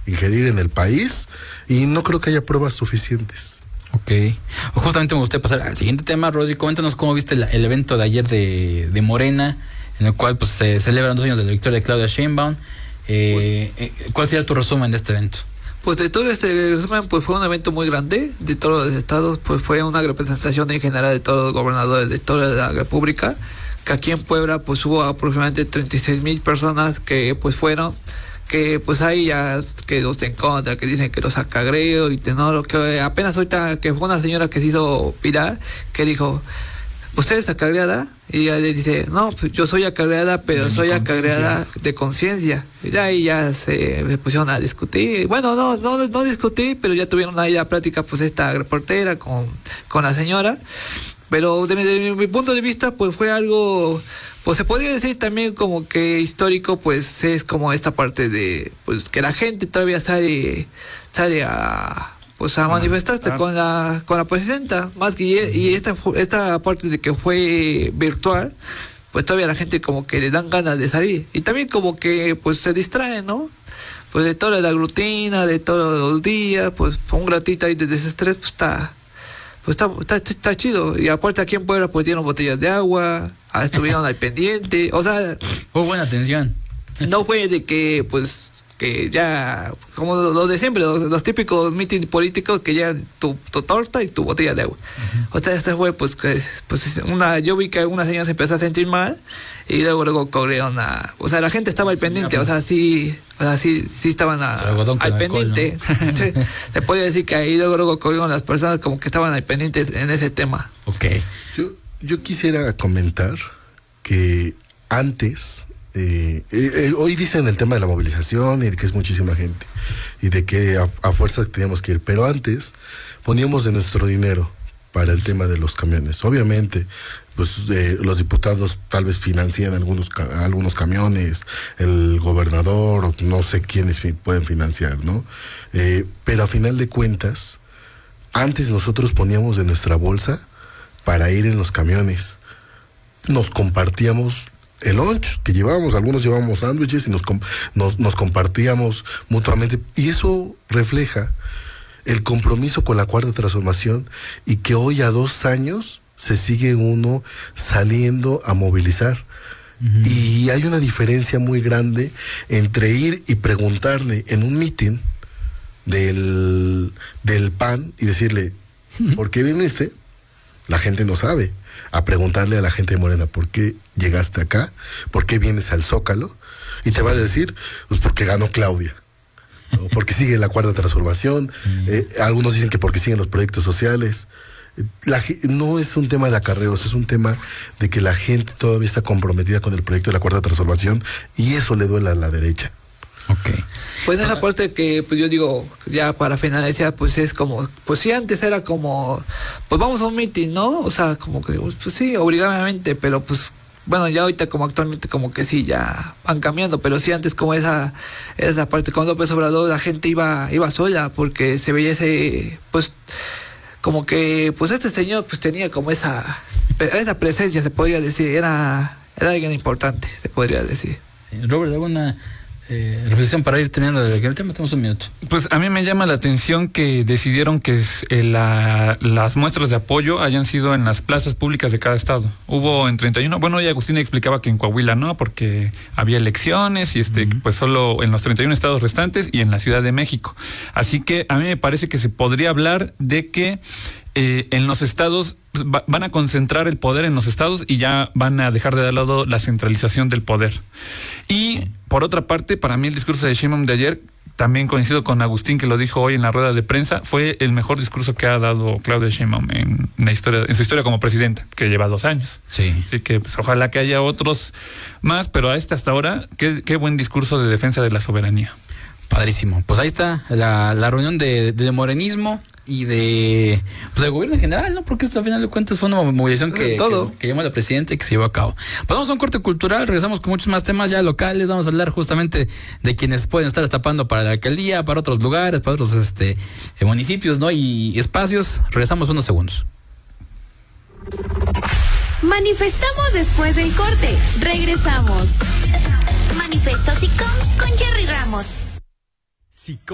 ingerir en el país y no creo que haya pruebas suficientes. Ok. Justamente me gustaría pasar al siguiente tema, Rodri. Coméntanos cómo viste el evento de ayer de Morena, en el cual pues se celebran 2 años de la victoria de Claudia Sheinbaum. ¿Cuál sería tu resumen de este evento? Pues de todo este resumen, pues fue un evento muy grande de todos los estados, pues fue una representación en general de todos los gobernadores de toda la República, que aquí en Puebla pues hubo aproximadamente 36,000 personas que pues fueron, que pues hay ya que los en contra, que dicen que los acagreo y no, lo que apenas ahorita que fue una señora que se hizo viral, que dijo, ¿usted es acagreada? Y ella le dice, no, pues yo soy acagreada, pero soy acagreada de conciencia. Y ya se pusieron a discutir. Bueno, no discutí, pero ya tuvieron ahí la plática, pues esta reportera con la señora. Pero desde mi punto de vista, pues fue algo, pues se podría decir también como que histórico, pues es como esta parte de, pues que la gente todavía sale a manifestarse con la presidenta, más que y esta parte de que fue virtual, pues todavía la gente como que le dan ganas de salir y también como que pues se distrae, ¿no? Pues de toda la rutina, de todos los días, pues un ratito ahí de desestrés, pues está chido. Y aparte aquí en Puebla pues dieron botellas de agua, estuvieron al pendiente, o sea, fue buena atención. No fue de que pues que ya, como lo de siempre, los típicos mítines políticos que llevan tu torta y tu botella de agua. O sea, este fue pues yo vi que una señora se empezó a sentir mal y luego corrieron o sea, la gente estaba al pendiente, o sea, sí estaban al pendiente, ¿no? Sí, se puede decir que ahí luego corrieron las personas como que estaban al pendiente en ese tema. Ok. Yo quisiera comentar que antes, hoy dicen el tema de la movilización y de que es muchísima gente y de que a fuerza teníamos que ir, pero antes poníamos de nuestro dinero para el tema de los camiones. Obviamente pues los diputados tal vez financian algunos camiones, el gobernador, no sé quiénes pueden financiar, ¿no? Pero a final de cuentas, antes nosotros poníamos de nuestra bolsa para ir en los camiones. Nos compartíamos el lunch que llevábamos, algunos llevábamos sándwiches y nos compartíamos mutuamente, y eso refleja el compromiso con la Cuarta Transformación y que hoy a 2 años se sigue uno saliendo a movilizar. Y hay una diferencia muy grande entre ir y preguntarle en un mitin del PAN y decirle, ¿por qué viniste? La gente no sabe. A preguntarle a la gente de Morena, ¿por qué llegaste acá? ¿Por qué vienes al Zócalo? Y te va a decir, pues porque ganó Claudia, ¿no? Porque sigue la Cuarta Transformación. Algunos dicen que porque siguen los proyectos sociales. No es un tema de acarreos, es un tema de que la gente todavía está comprometida con el proyecto de la Cuarta Transformación y eso le duele a la derecha. Okay. Pues en esa parte que pues yo digo, ya para finalizar, pues es como, pues sí, antes era como, pues vamos a un meeting, ¿no? O sea, como que, pues sí, obligadamente, pero pues, bueno, ya ahorita como actualmente como que sí, ya van cambiando, pero sí antes como esa parte con López Obrador, la gente iba sola, porque se veía ese, pues, como que, pues este señor pues tenía como esa presencia, se podría decir, era alguien importante, se podría decir. Sí, Robert, ¿alguna reflexión para ir teniendo el tema? Tenemos un minuto. Pues a mí me llama la atención que decidieron que las muestras de apoyo hayan sido en las plazas públicas de cada estado. Hubo en 31, bueno, y Agustín explicaba que en Coahuila no, porque había elecciones y pues solo en los 31 estados restantes y en la Ciudad de México. Así que a mí me parece que se podría hablar de que en los estados van a concentrar el poder en los estados y ya van a dejar de lado la centralización del poder. Y por otra parte, para mí el discurso de Sheinbaum de ayer, también coincido con Agustín que lo dijo hoy en la rueda de prensa, fue el mejor discurso que ha dado Claudia Sheinbaum en su historia como presidenta, que lleva 2 años. Sí. Así que pues, ojalá que haya otros más, pero hasta ahora, qué buen discurso de defensa de la soberanía. Padrísimo. Pues ahí está la reunión de morenismo y de gobierno en general, ¿no? Porque esto, a final de cuentas, fue una movilización que llamó la presidenta y que se llevó a cabo. Pues vamos a un corte cultural, regresamos con muchos más temas ya locales. Vamos a hablar justamente de quienes pueden estar destapando para la alcaldía, para otros lugares, para otros municipios, ¿no? Y espacios. Regresamos unos segundos. Manifestamos después del corte. Regresamos. Manifesto SICOM con Jerry Ramos.